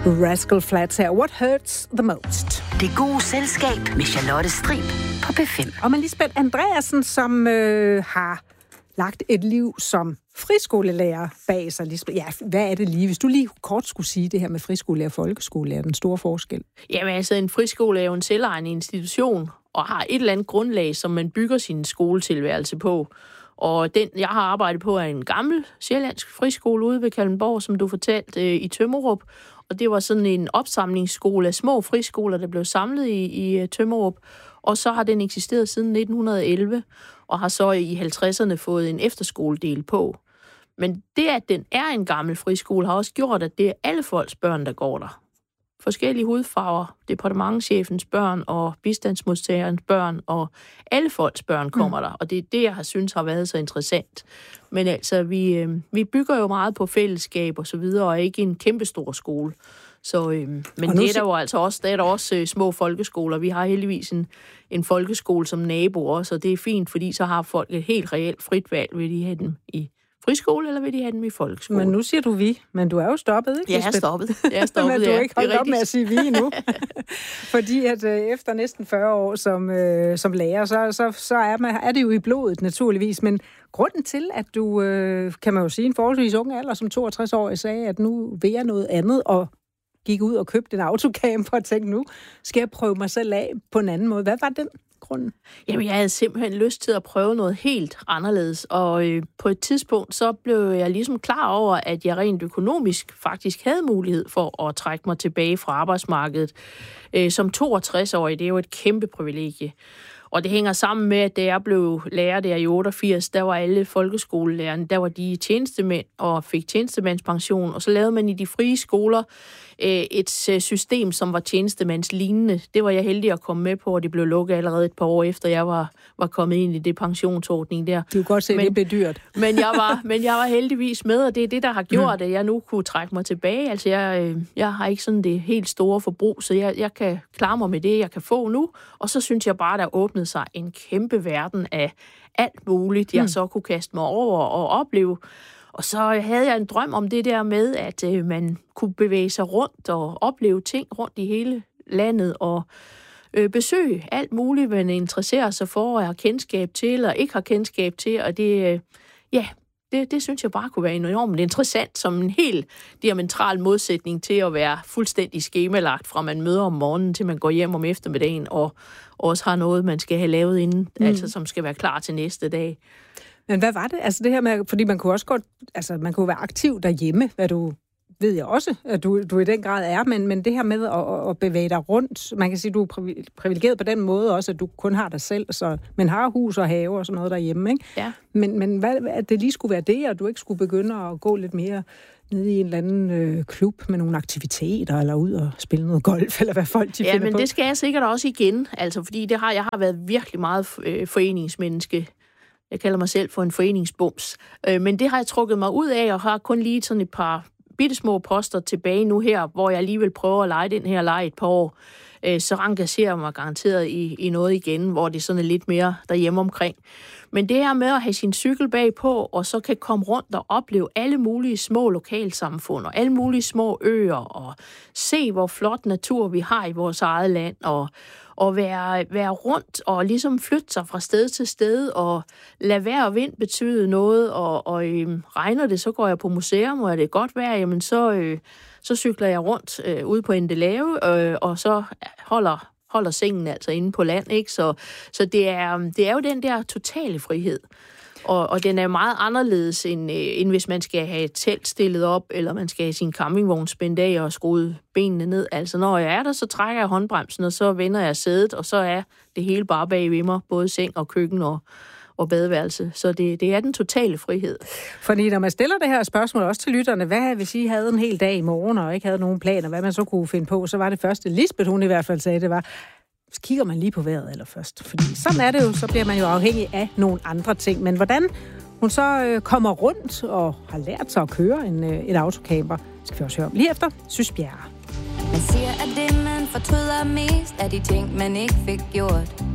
Rascal Flatts her. What hurts the most? Det gode selskab med Charlotte Strib på P5. Og med Lisbeth Andreasen, som har lagt et liv som friskolelærer bag sig. Lisbeth, ja, hvad er det lige? Hvis du lige kort skulle sige det her med friskolelærer og folkeskolelærer, den store forskel. Jamen altså, en friskole er jo en selvejende institution, og har et eller andet grundlag, som man bygger sin skoletilværelse på. Og den, jeg har arbejdet på, er en gammel sjællandsk friskole ude ved Kalundborg, som du fortalte, i Tømmerup. Og det var sådan en opsamlingsskole af små friskoler, der blev samlet i Tømmerup. Og så har den eksisteret siden 1911, og har så i 50'erne fået en efterskoledel på. Men det, at den er en gammel friskole, har også gjort, at det er alle folks børn, der går der. Forskellige hudfarver, departementschefens børn og bistandsmodtagerens børn, og alle folks børn kommer der. Og det er det, jeg har synes har været så interessant. Men altså, vi bygger jo meget på fællesskab og så videre, og ikke en kæmpestor skole. Så, men det er der jo altså også, der er der også små folkeskoler. Vi har heldigvis en folkeskole som nabo også, og det er fint, fordi så har folk et helt reelt frit valg, vil de have dem i friskole, eller vil de have dem i folkeskole. Men nu siger du vi, men du er jo stoppet, ikke? Jeg er stoppet. Men du er ikke holdt op med at sige vi endnu. Fordi at efter næsten 40 år som lærer, så er det jo i blodet, naturligvis. Men grunden til, at du, kan man jo sige, en forholdsvis unge alder som 62 år, sagde, at nu vil jeg noget andet, og gik ud og købte en autocamper og tænkte, nu skal jeg prøve mig selv af på en anden måde. Hvad var den grund? Jamen, jeg havde simpelthen lyst til at prøve noget helt anderledes, og på et tidspunkt, så blev jeg ligesom klar over, at jeg rent økonomisk faktisk havde mulighed for at trække mig tilbage fra arbejdsmarkedet. Som 62-årig, det er jo et kæmpe privilegie. Og det hænger sammen med, at da jeg blev lærer der i 88, der var alle folkeskolelærerne, der var de tjenestemænd og fik tjenestemandspension, og så lavede man i de frie skoler et system, som var tjenestemandslignende. Det var jeg heldig at komme med på, og det blev lukket allerede et par år efter, jeg var kommet ind i det pensionsordning der. Du kan godt se, det blev dyrt. Men jeg var heldigvis med, og det er det, der har gjort, at jeg nu kunne trække mig tilbage. Altså, jeg har ikke sådan det helt store forbrug, så jeg kan klare mig med det, jeg kan få nu. Og så synes jeg bare, der åbnede sig en kæmpe verden af alt muligt, jeg så kunne kaste mig over og opleve. Og så havde jeg en drøm om det der med, at man kunne bevæge sig rundt og opleve ting rundt i hele landet og besøge alt muligt, man interesserer sig for og har kendskab til eller ikke har kendskab til. Og det synes jeg bare kunne være enormt interessant som en helt diametral modsætning til at være fuldstændig skemalagt fra man møder om morgenen til man går hjem om eftermiddagen og også har noget, man skal have lavet inden, altså som skal være klar til næste dag. Men hvad var det? Altså det her med, fordi man kunne også godt, altså man kunne være aktiv derhjemme, hvad du ved jeg også, at du i den grad er, men det her med at bevæge dig rundt, man kan sige, at du er privilegeret på den måde også, at du kun har dig selv, men har hus og have og sådan noget derhjemme, ikke? Ja. Men hvad, at det lige skulle være det, og du ikke skulle begynde at gå lidt mere ned i en eller anden klub med nogle aktiviteter, eller ud og spille noget golf, eller hvad folk de finder på. Ja, men det skal jeg sikkert også igen, altså fordi jeg har været virkelig meget foreningsmenneske. Jeg kalder mig selv for en foreningsbums. Men det har jeg trukket mig ud af, og har kun lige sådan et par bittesmå poster tilbage nu her, hvor jeg alligevel prøver at lege den her leg et par år. Så engagerer jeg mig garanteret i noget igen, hvor det sådan er lidt mere derhjemme omkring. Men det her med at have sin cykel bagpå, og så kan komme rundt og opleve alle mulige små lokalsamfund, og alle mulige små øer, og se, hvor flot natur vi har i vores eget land, og være rundt og ligesom flytte sig fra sted til sted, og lade vejr og vind betyde noget, og regner det, så går jeg på museum, og er det godt vejr, jamen så cykler jeg rundt ude på Endelave, og så holder sengen altså inde på land, ikke? Så det er jo den der totale frihed. Og den er meget anderledes, end hvis man skal have et telt stillet op, eller man skal have sin campingvogn spændt af og skruet benene ned. Altså, når jeg er der, så trækker jeg håndbremsen, og så vender jeg sædet, og så er det hele bare bag ved mig, både seng og køkken og badeværelse. Så det er den totale frihed. Fordi når man stiller det her spørgsmål også til lytterne, hvad hvis I havde en hel dag i morgen, og ikke havde nogen planer, hvad man så kunne finde på, så var det første, Lisbeth hun i hvert fald sagde, det var, så kigger man lige på vejret allerførst. Fordi sådan er det jo, så bliver man jo afhængig af nogle andre ting. Men hvordan hun så kommer rundt og har lært sig at køre et autocamper, skal vi også høre om lige efter Sysbjerg. Man siger, at det man fortryder mest er de ting, man ikke fik gjort.